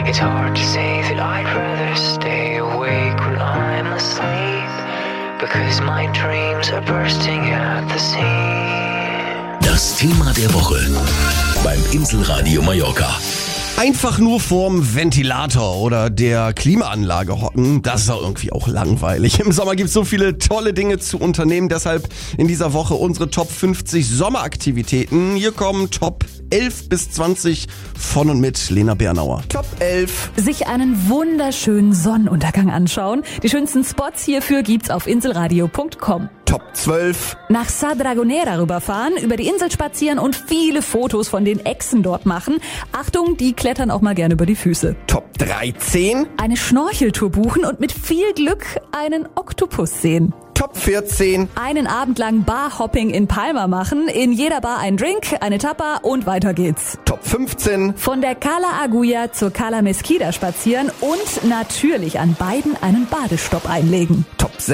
It's hard to say that I'd rather stay awake when I'm asleep, because my dreams are bursting at the seams. Das Thema der Woche beim Inselradio Mallorca. Einfach nur vorm Ventilator oder der Klimaanlage hocken, das ist doch irgendwie auch langweilig. Im Sommer gibt's so viele tolle Dinge zu unternehmen, deshalb in dieser Woche unsere Top 50 Sommeraktivitäten. Hier kommen Top 11 bis 20 von und mit Lena Bernauer. Top 11. Sich einen wunderschönen Sonnenuntergang anschauen. Die schönsten Spots hierfür gibt's auf inselradio.com. Top 12. Nach Sa Dragonera rüberfahren, über die Insel spazieren und viele Fotos von den Echsen dort machen. Achtung, die klettern auch mal gerne über die Füße. Top 13. Eine Schnorcheltour buchen und mit viel Glück einen Oktopus sehen. Top 14. Einen Abend lang Barhopping in Palma machen, in jeder Bar ein Drink, eine Tapa und weiter geht's. Top 15. Von der Cala Agulla zur Cala Mesquida spazieren und natürlich an beiden einen Badestopp einlegen. Top